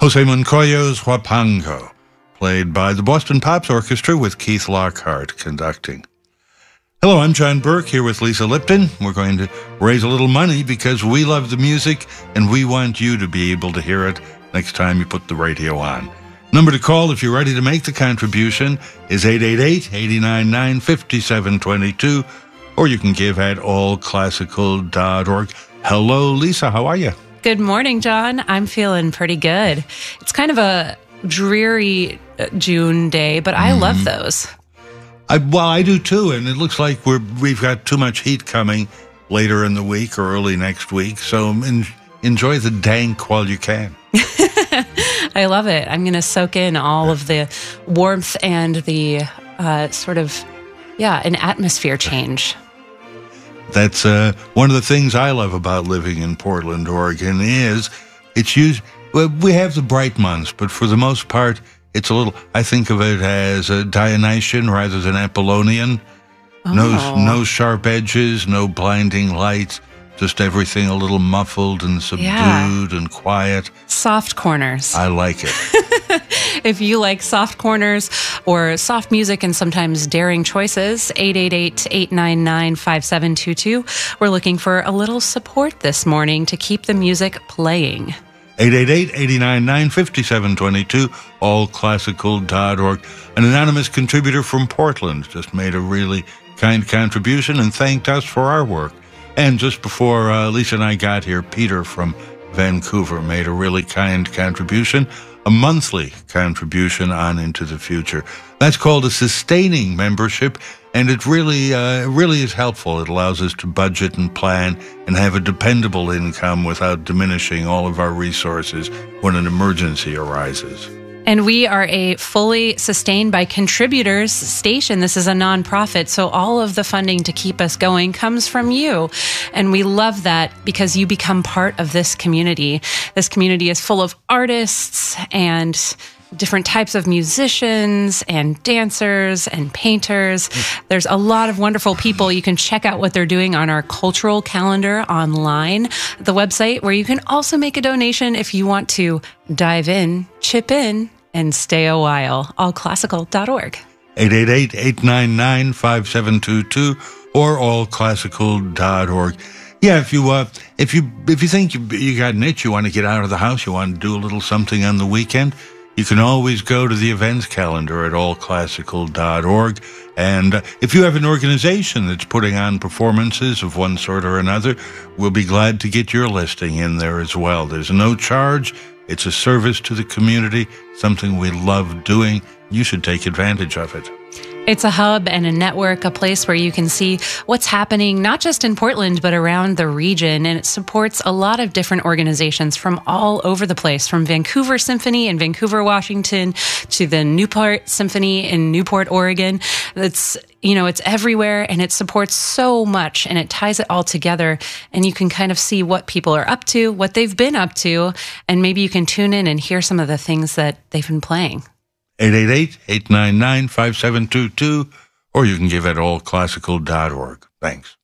Jose Moncayo's Huapango, played by the Boston Pops Orchestra with Keith Lockhart conducting. Hello, I'm John Burke here with Lisa Lipton. We're going to raise a little money because we love the music and we want you to be able to hear it next time you put the radio on. Number to call if you're ready to make the contribution is 888-899-5722, or you can give at allclassical.org. Hello, Lisa. How are you? Good morning, John. I'm feeling pretty good. It's kind of a dreary June day, but I love those. I do too, and it looks like we've got too much heat coming later in the week or early next week, so enjoy the dank while you can. I love it. I'm going to soak in all of the warmth and the an atmosphere change. That's one of the things I love about living in Portland, Oregon, is we have the bright months, but for the most part, it's a little, I think of it as a Dionysian rather than Apollonian. No sharp edges, no blinding lights, just everything a little muffled and subdued and quiet. Soft corners. I like it. If you like soft corners or soft music and sometimes daring choices, 888-899-5722. We're looking for a little support this morning to keep the music playing. 888-899-5722, allclassical.org. An anonymous contributor from Portland just made a really kind contribution and thanked us for our work. And just before Lisa and I got here, Peter from Vancouver made a really kind contribution, a monthly contribution on into the future. That's called a sustaining membership, and it really is helpful. It allows us to budget and plan and have a dependable income without diminishing all of our resources when an emergency arises. And we are a fully sustained by contributors station. This is a nonprofit, so all of the funding to keep us going comes from you. And we love that because you become part of this community. This community is full of artists and different types of musicians and dancers and painters. There's a lot of wonderful people. You can check out what they're doing on our cultural calendar online, the website, where you can also make a donation if you want to dive in, chip in, and stay a while. Allclassical.org. 888-899-5722 or allclassical.org. Yeah, if you think you got an itch, you want to get out of the house, you want to do a little something on the weekend, you can always go to the events calendar at allclassical.org. And if you have an organization that's putting on performances of one sort or another, we'll be glad to get your listing in there as well. There's no charge. It's a service to the community, something we love doing. You should take advantage of it. It's a hub and a network, a place where you can see what's happening, not just in Portland, but around the region. And it supports a lot of different organizations from all over the place, from Vancouver Symphony in Vancouver, Washington, to the Newport Symphony in Newport, Oregon. It's everywhere, and it supports so much, and it ties it all together. And you can kind of see what people are up to, what they've been up to, and maybe you can tune in and hear some of the things that they've been playing. 888-899-5722, or you can give at allclassical.org. Thanks.